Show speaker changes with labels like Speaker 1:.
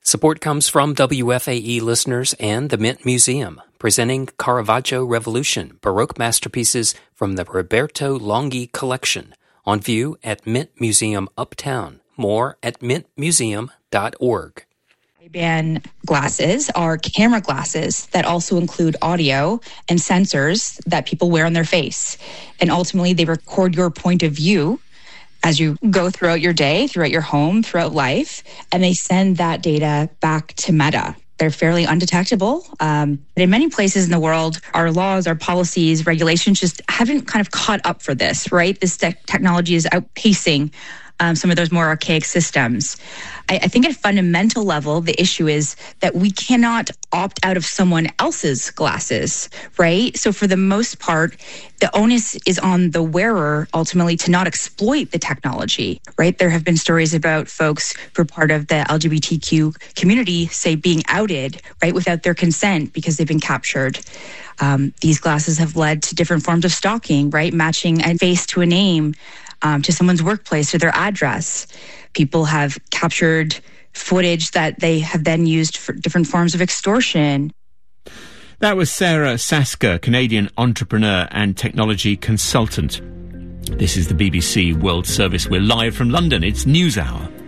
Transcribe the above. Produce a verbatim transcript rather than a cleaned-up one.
Speaker 1: Support comes from W F A E listeners and the Mint Museum, presenting Caravaggio Revolution, Baroque masterpieces from the Roberto Longhi collection, on view at Mint Museum Uptown. More at mint museum dot org.
Speaker 2: Ray-Ban glasses are camera glasses that also include audio and sensors that people wear on their face. And ultimately, they record your point of view as you go throughout your day, throughout your home, throughout life, and they send that data back to Meta. They're fairly undetectable. Um, but in many places in the world, our laws, our policies, regulations just haven't kind of caught up for this, right? This te- technology is outpacing um, some of those more archaic systems. I, I think at a fundamental level, the issue is that we cannot opt out of someone else's glasses, right? So for the most part, the onus is on the wearer ultimately to not exploit the technology, right? There have been stories about folks who are part of the L G B T Q community, say, being outed, right, without their consent because they've been captured. Um, these glasses have led to different forms of stalking, right? Matching a face to a name, um, to someone's workplace or their address. People have captured footage that they have then used for different forms of extortion.
Speaker 3: That was Sarah Sasker, Canadian entrepreneur and technology consultant. This is the B B C World Service. We're live from London. It's NewsHour.